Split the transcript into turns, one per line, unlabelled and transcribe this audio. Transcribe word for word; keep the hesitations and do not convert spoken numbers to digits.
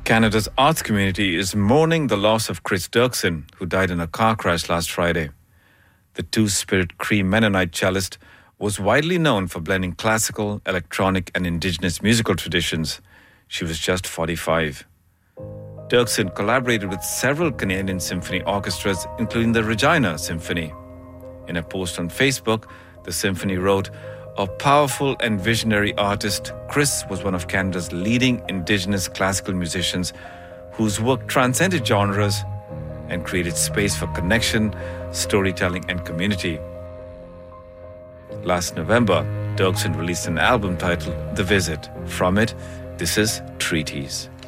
Canada's arts community is mourning the loss of Chris Dirksen, who died in a car crash last Friday. The Two-Spirit Cree Mennonite cellist was widely known for blending classical, electronic and indigenous musical traditions. She was just forty-five. Dirksen collaborated with several Canadian symphony orchestras, including the Regina Symphony. In a post on Facebook, the symphony wrote, "A powerful and visionary artist, Chris was one of Canada's leading Indigenous classical musicians whose work transcended genres and created space for connection, storytelling and community." Last November, Dirksen released an album titled The Visit. From it, this is Treaties.